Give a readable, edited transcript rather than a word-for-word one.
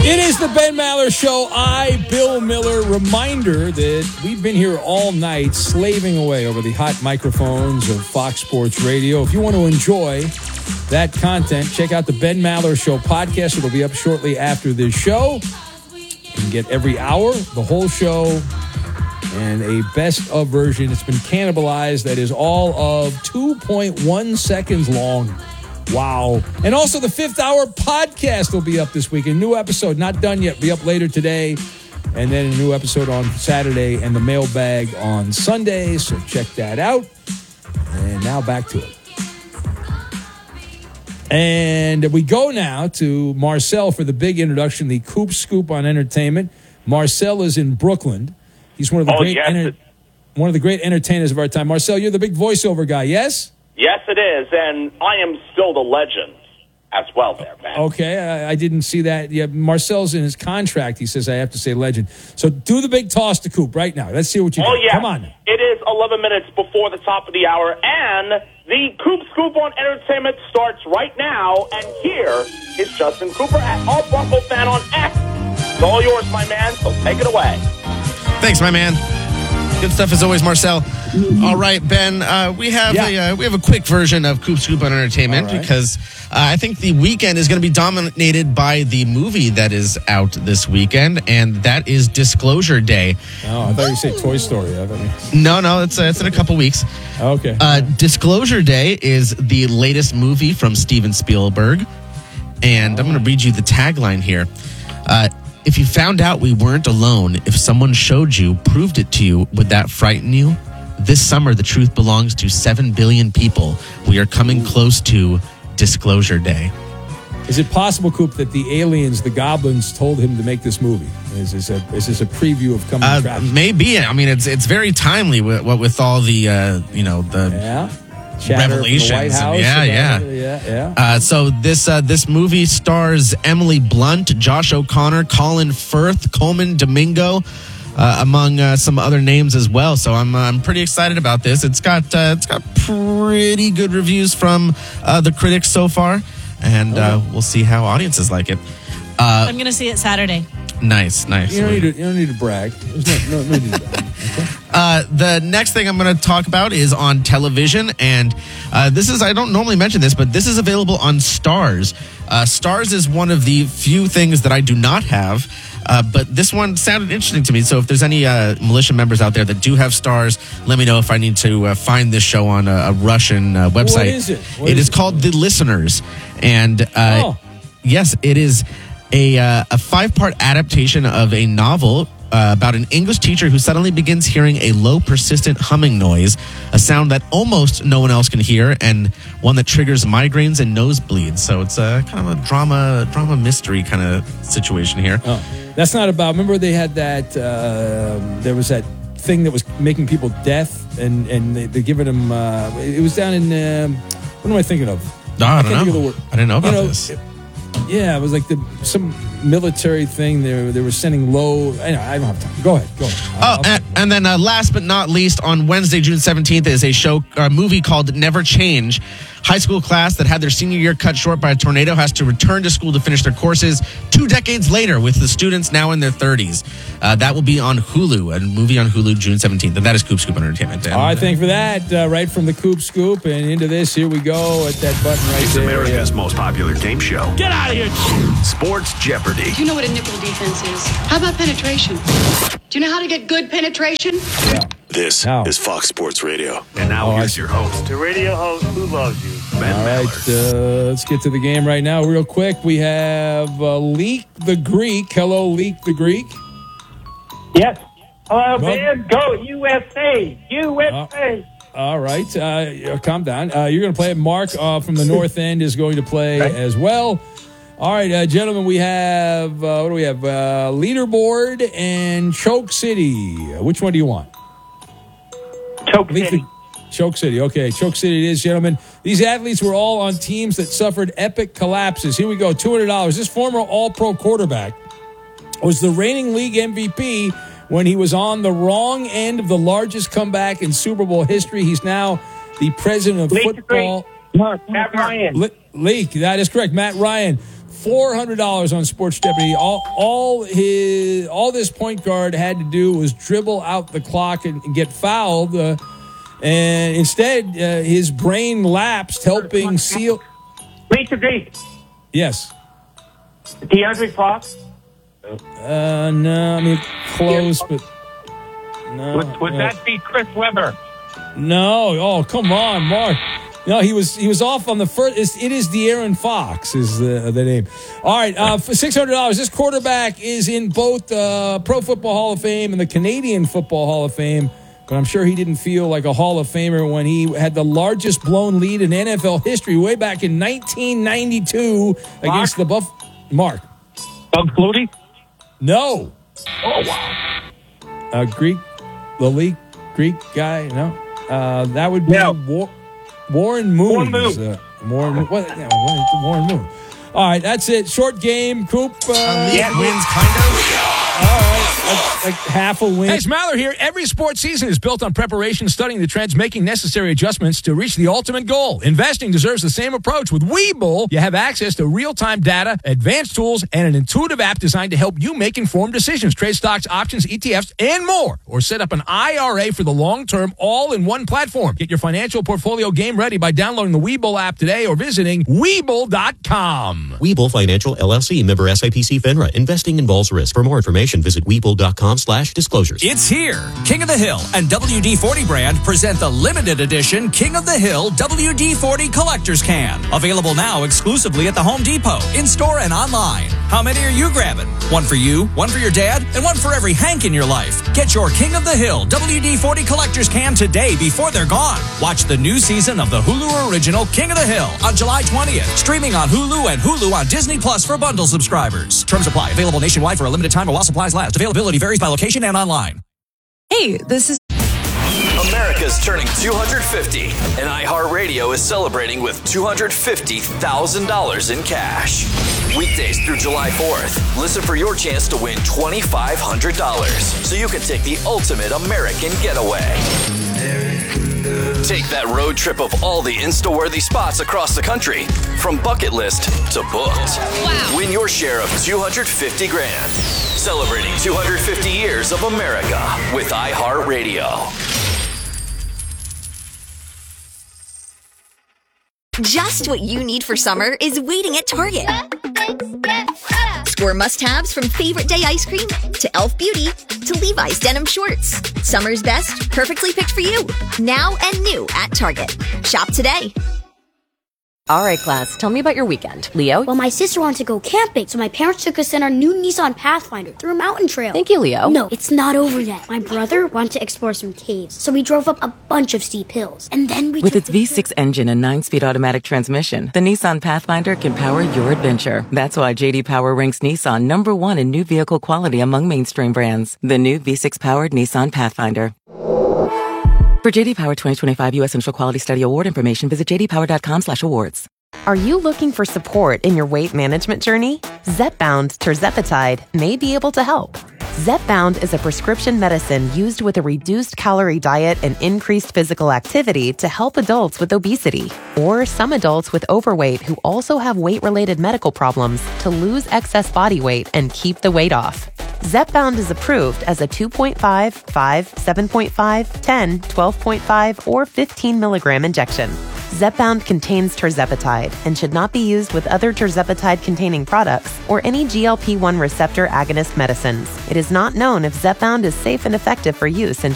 It is the Ben Maller Show. Bill Miller. Reminder that we've been here all night slaving away over the hot microphones of Fox Sports Radio. If you want to enjoy that content, check out the Ben Maller Show podcast. It'll be up shortly after this show. You can get every hour, the whole show, and a best-of version. It's been cannibalized. That is all of 2.1 seconds long. Wow. And also the Fifth Hour podcast will be up this week. A new episode, not done yet, be up later today. And then a new episode on Saturday and the mailbag on Sunday. So check that out. And now back to it. And we go now to Marcel for the big introduction, the Coop Scoop on entertainment. Marcel is in Brooklyn. He's one of the one of the great entertainers of our time. Marcel, you're the big voiceover guy, yes? Yes, it is, and I am still the legend as well there, man. Okay, I didn't see that. Yeah, Marcel's in his contract. He says I have to say legend. So do the big toss to Coop right now. Let's see what you do. Yeah. Come on. It is 11 minutes before the top of the hour, and the Coop Scoop on entertainment starts right now, and here is Justin Cooper at All Bronco Fan on X. It's all yours, my man, so take it away. Thanks, my man. Good stuff as always, Marcel. All right, Ben. We have a quick version of Coop Scoop on entertainment because I think the weekend is going to be dominated by the movie that is out this weekend, and that is Disclosure Day. Oh, I thought you said Toy Story. No, it's in a couple weeks. Okay. Disclosure Day is the latest movie from Steven Spielberg, and I'm going to read you the tagline here. If you found out we weren't alone, if someone showed you, proved it to you, would that frighten you? This summer, the truth belongs to 7 billion people. We are coming close to Disclosure Day. Is it possible, Coop, that the aliens, the goblins, told him to make this movie? Is this a preview of coming attractions? Maybe. I mean, it's very timely with all the revelations. So this movie stars Emily Blunt, Josh O'Connor, Colin Firth, Coleman Domingo, among some other names as well. So I'm pretty excited about this. It's got pretty good reviews from the critics so far, and we'll see how audiences like it. I'm going to see it Saturday. Nice. You don't need to brag. There's no need to brag. Okay. The next thing I'm going to talk about is on television, and I don't normally mention this, but this is available on Starz. Starz is one of the few things that I do not have, but this one sounded interesting to me. So if there's any militia members out there that do have Starz, let me know if I need to find this show on a Russian website. What is it? It is called The Listeners, and yes, it is a 5-part adaptation of a novel about an English teacher who suddenly begins hearing a low, persistent humming noise, a sound that almost no one else can hear, and one that triggers migraines and nosebleeds. So it's a kind of a drama mystery kind of situation here. Oh, that's not about. Remember they had that. There was that thing that was making people deaf, and they're giving them. It was down in. What am I thinking of? I don't know. I didn't know about this. Yeah, it was like some military thing. They were sending low. Anyway, I don't have time. Go ahead. And then last but not least, on Wednesday, June 17th, is a movie called Never Change. High school class that had their senior year cut short by a tornado has to return to school to finish their courses 2 decades later, with the students now in their 30s. That will be on Hulu, a movie on Hulu, June 17th. And that is Coop Scoop on Entertainment. All right, thank you for that. Right from the Coop Scoop and into this, here we go at that button right it's there. It's America's most popular game show. Get out of here! Sports Jeopardy! Do you know what a nickel defense is? How about penetration? Do you know how to get good penetration? Yeah. This is Fox Sports Radio. And now here's your host. The radio host who loves you. Ben All right, let's get to the game right now real quick. We have Leak the Greek. Hello, Leak the Greek. Yes. Hello, Ben. Go USA. USA. All right. Calm down. You're going to play it. Mark from the North End is going to play as well. All right, gentlemen, we have, what do we have? Leaderboard and Choke City. Which one do you want? Choke City. Choke City. Okay, Choke City it is, gentlemen. These athletes were all on teams that suffered epic collapses. Here we go, $200. This former All-Pro quarterback was the reigning league MVP when he was on the wrong end of the largest comeback in Super Bowl history. He's now the president of football. Matt Ryan. Leak, that is correct. Matt Ryan. $400 on Sports Jeopardy. All this point guard had to do was dribble out the clock and get fouled. And instead, his brain lapsed, helping seal. Lisa Green. Yes. DeAndre Fox. No, I mean close, but no. Would that be Chris Webber? No. Oh, come on, Mark. No, he was off on the first. It is De'Aaron Fox is the name. All right, for $600. This quarterback is in both Pro Football Hall of Fame and the Canadian Football Hall of Fame. But I'm sure he didn't feel like a Hall of Famer when he had the largest blown lead in NFL history way back in 1992 against the Mark. Doug Flutie? No. Oh, wow. Greek guy? No. That would be Warren Moon. Warren Moon. All right, that's it. Short game. Coop. Wins, kind of. All right. Like half a win. Hey, it's Maller here. Every sports season is built on preparation, studying the trends, making necessary adjustments to reach the ultimate goal. Investing deserves the same approach. With Webull, you have access to real-time data, advanced tools, and an intuitive app designed to help you make informed decisions. Trade stocks, options, ETFs, and more. Or set up an IRA for the long term, all in one platform. Get your financial portfolio game ready by downloading the Webull app today or visiting Webull.com. Webull Financial, LLC, member SIPC FINRA. Investing involves risk. For more information, visit Webull.com/disclosures. It's here. King of the Hill and WD-40 brand present the limited edition King of the Hill WD-40 Collector's Can. Available now exclusively at the Home Depot, in-store and online. How many are you grabbing? One for you, one for your dad, and one for every Hank in your life. Get your King of the Hill WD-40 Collector's Can today before they're gone. Watch the new season of the Hulu original King of the Hill on July 20th. Streaming on Hulu and Hulu on Disney Plus for bundle subscribers. Terms apply. Available nationwide for a limited time or while supplies last. Availability varies by location and online. Hey, this is America's turning 250, and iHeartRadio is celebrating with $250,000 in cash. Weekdays through July 4th, listen for your chance to win $2,500 so you can take the ultimate American getaway. Take that road trip of all the Insta-worthy spots across the country, from bucket list to booked. Wow. Win your share of $250 grand. Celebrating 250 years of America with iHeartRadio. Just what you need for summer is waiting at Target. Score must-haves from Favorite Day ice cream to Elf Beauty to Levi's denim shorts. Summer's best, perfectly picked for you. Now and new at Target. Shop today. All right, class, tell me about your weekend. Leo? Well, my sister wanted to go camping, so my parents took us in our new Nissan Pathfinder through a mountain trail. Thank you, Leo. No, it's not over yet. My brother wanted to explore some caves, so we drove up a bunch of steep hills. And then we With its V6 engine and 9-speed automatic transmission, the Nissan Pathfinder can power your adventure. That's why J.D. Power ranks Nissan #1 in new vehicle quality among mainstream brands. The new V6-powered Nissan Pathfinder. For J.D. Power 2025 U.S. Central Quality Study Award information, visit jdpower.com/awards. Are you looking for support in your weight management journey? Zepbound tirzepatide may be able to help. Zepbound is a prescription medicine used with a reduced calorie diet and increased physical activity to help adults with obesity, or some adults with overweight who also have weight-related medical problems to lose excess body weight and keep the weight off. Zepbound is approved as a 2.5, 5, 7.5, 10, 12.5, or 15 milligram injection. Zepbound contains tirzepatide and should not be used with other tirzepatide-containing products or any GLP-1 receptor agonist medicines. It is not known if Zepbound is safe and effective for use in